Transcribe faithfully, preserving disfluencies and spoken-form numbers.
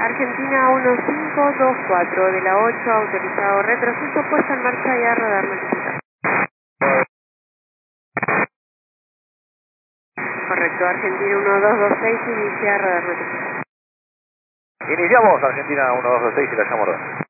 Argentina uno cinco dos cuatro de la ocho, autorizado retroceso, puesta en marcha y a radar notificado. Correcto, Argentina uno dos dos seis, inicia radar notificado. Iniciamos Argentina uno dos dos seis y la llamo a radar.